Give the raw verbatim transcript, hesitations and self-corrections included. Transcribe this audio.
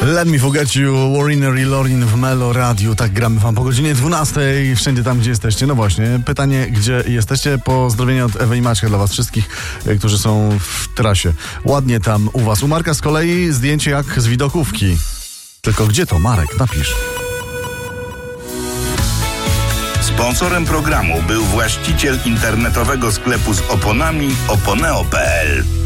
Let me forget you, Warrinery Lorin w Melo Radiu. Tak gramy wam po godzinie dwunastej, wszędzie tam, gdzie jesteście. No właśnie, pytanie, gdzie jesteście? Pozdrowienia od Ewy i Maćka dla was wszystkich, którzy są w trasie. Ładnie tam u was. U Marka z kolei zdjęcie jak z widokówki. Tylko gdzie to, Marek? Napisz. Sponsorem programu był właściciel internetowego sklepu z oponami oponeo kropka pe el.